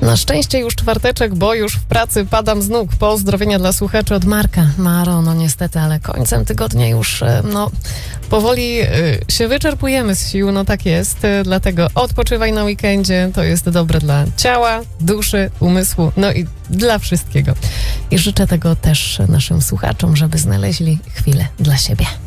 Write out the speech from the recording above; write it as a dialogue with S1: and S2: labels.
S1: Na szczęście już czwarteczek, bo już w pracy padam z nóg. Pozdrowienia dla słuchaczy od Marka. Maro, no niestety, ale końcem tygodnia już, powoli się wyczerpujemy z sił, no tak jest. Dlatego odpoczywaj na weekendzie, to jest dobre dla ciała, duszy, umysłu, no i dla wszystkiego. I życzę tego też naszym słuchaczom, żeby znaleźli chwilę dla siebie.